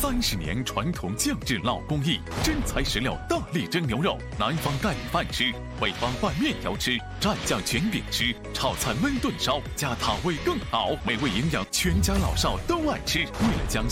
30年传统酱制老工艺，真材实料大力蒸牛肉，南方盖米饭吃，北方拌面条吃，蘸酱卷饼吃，炒菜焖炖烧，加塔味更好，美味营养，全家老少都爱吃。为了将